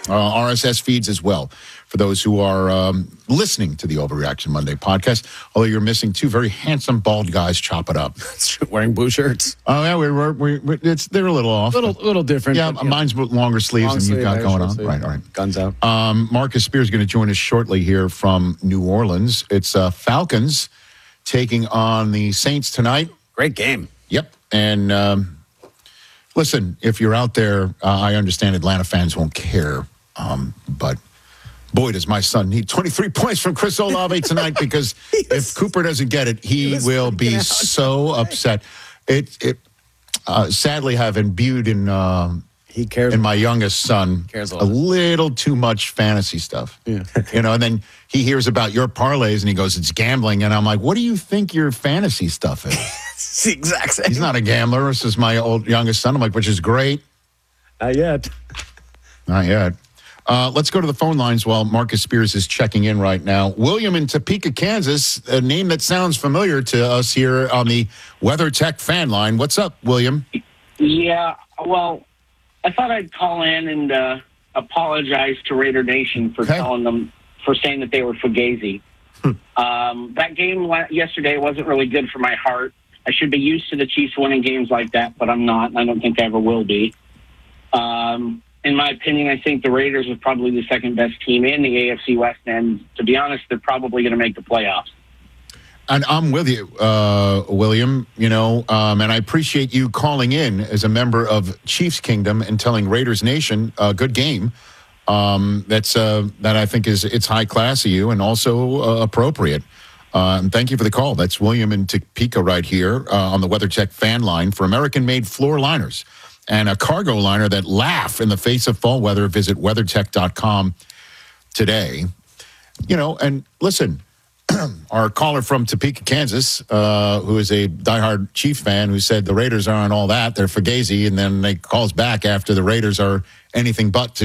RSS feeds as well for those who are listening to the Overreaction Monday podcast. Although you're missing two very handsome bald guys chop it up. Wearing blue shirts. Oh, yeah, they're a little off. A little different. Yeah, mine's with longer sleeves than you've got going on. Right, all right. Guns out. Marcus Spears is going to join us shortly here from New Orleans. It's Falcons taking on the Saints tonight. Great game. Yep. And listen, if you're out there, I understand Atlanta fans won't care. But boy, does my son need 23 points from Chris Olave tonight, because if Cooper doesn't get it, he will be so upset. It sadly have imbued in he cares in my youngest son a little too much fantasy stuff. Yeah. And then he hears about your parlays and he goes, "It's gambling." And I'm like, "What do you think your fantasy stuff is?" It's the exact same. He's not a gambler. This is my youngest son. I'm like, which is great. Not yet. Not yet. Let's go to the phone lines while Marcus Spears is checking in right now. William in Topeka, Kansas, a name that sounds familiar to us here on the WeatherTech fan line. What's up, William? Yeah, well, I thought I'd call in and apologize to Raider Nation for telling them, for saying that they were fugazi. That game yesterday wasn't really good for my heart. I should be used to the Chiefs winning games like that, but I'm not, and I don't think I ever will be. In my opinion, I think the Raiders are probably the second best team in the AFC West, and to be honest, they're probably going to make the playoffs. And I'm with you, William, and I appreciate you calling in as a member of Chiefs Kingdom and telling Raiders Nation a good game. That I think it's high class of you and also appropriate. And thank you for the call. That's William in Topeka right here on the WeatherTech fan line for American-made floor liners and a cargo liner that laugh in the face of fall weather. Visit WeatherTech.com today. And listen, our caller from Topeka, Kansas, who is a diehard Chiefs fan, who said the Raiders aren't all that, they're fugazi, and then they calls back after the Raiders are anything but